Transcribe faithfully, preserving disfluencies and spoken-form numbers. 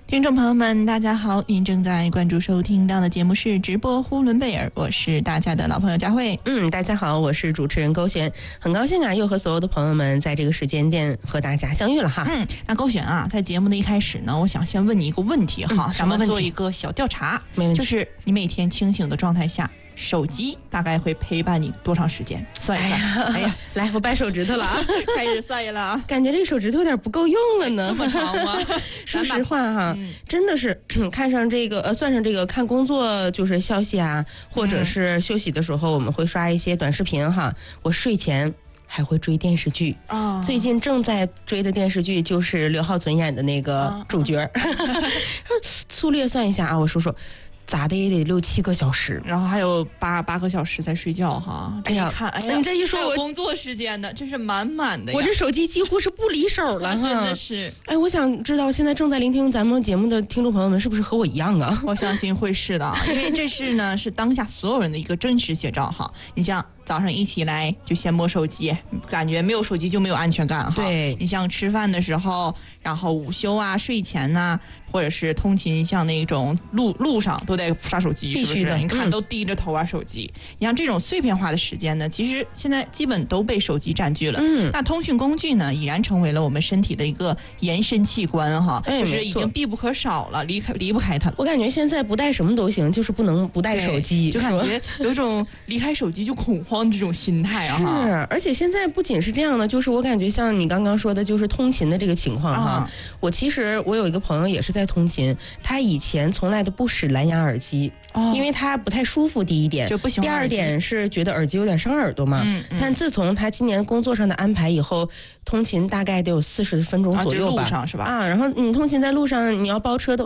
听众朋友们大家好，您正在关注收听到的节目是直播呼伦贝尔，我是大家的老朋友佳慧。 嗯，大家好，我是主持人勾璇，很高兴啊又和所有的朋友们在这个时间点和大家相遇了哈。 嗯，那勾璇啊，在节目的一开始呢，我想先问你一个问题哈， 嗯、什么问题？ 咱们做一个小调查， 没问题， 就是你每天清醒的状态下，手机大概会陪伴你多长时间？算一算。哎 呀, 哎呀来，我掰手指头了啊， 开始算了啊， 感觉这个手指头有点不够用了呢。 这么长吗？ 说实话哈， 嗯、 真的是看上这个呃，算上这个看工作就是消息啊，或者是休息的时候，我们会刷一些短视频哈。我睡前还会追电视剧啊，最近正在追的电视剧就是刘浩存演的那个主角。啊、粗略算一下啊，我说说。咋的也得六七个小时， 然后还有八八个小时在睡觉哈。 哎呀， 看，哎呀， 你这一说，我工作时间的真是满满的呀。 我这手机几乎是不离手了， 真的是。 哎，我想知道现在正在聆听咱们节目的听众朋友们是不是和我一样啊？ 我相信会是的，因为这是呢是当下所有人的一个真实写照哈。你像早上一起来就先摸手机，感觉没有手机就没有安全感哈。 对， 你像吃饭的时候，然后午休啊、睡前呐、啊，或者是通勤，像那种路路上都得刷手机，是不是？你看都低着头玩手机。嗯、你像这种碎片化的时间呢，其实现在基本都被手机占据了。嗯，那通讯工具呢，已然成为了我们身体的一个延伸器官哈， 哎、 就是已经必不可少了，离开离不开它。 我感觉现在不带什么都行，就是不能不带手机， 就感觉有种离开手机就恐慌这种心态啊。 是，而且现在不仅是这样的，就是我感觉像你刚刚说的，就是通勤的这个情况哈。啊、我其实我有一个朋友也是在通勤，他以前从来都不使蓝牙耳机。哦、因为他不太舒服，第一点， 就不喜欢。 第二点是觉得耳机有点伤耳朵嘛。嗯嗯、但自从他今年工作上的安排以后，通勤大概得有四十分钟左右吧。 啊、路上是吧？ 啊，然后你通勤在路上，你要包车都。